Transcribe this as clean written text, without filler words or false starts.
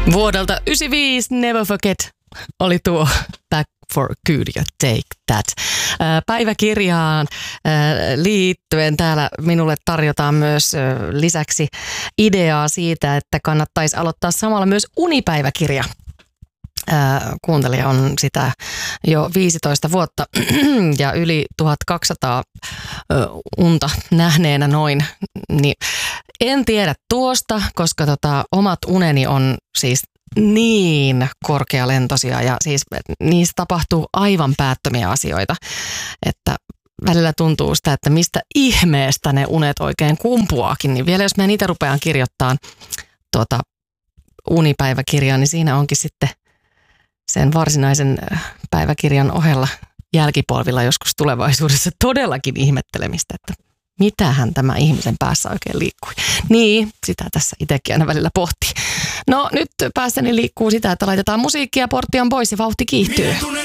Vuodelta 1995 Never Forget oli tuo Back for Good ja Take That. Päiväkirjaan liittyen täällä minulle tarjotaan myös lisäksi ideaa siitä, että kannattaisi aloittaa samalla myös unipäiväkirja. Kuuntelija on sitä jo 15 vuotta ja yli 1200 unta nähneenä noin. Niin en tiedä tuosta, koska omat uneni on siis niin korkealentoisia ja siis niissä tapahtuu aivan päättömiä asioita, että välillä tuntuu sitä, että mistä ihmeestä ne unet oikein kumpuaakin. Niin vielä jos mä niitä rupean kirjoittamaan unipäiväkirjaa, niin siinä onkin sitten sen varsinaisen päiväkirjan ohella jälkipolvilla joskus tulevaisuudessa todellakin ihmettelemistä, että mitähän tämä ihmisen päässä oikein liikkui. Niin, sitä tässä itsekin aina välillä pohtii. No nyt päässäni liikkuu sitä, että laitetaan musiikkia, portti on pois ja vauhti kiihtyy.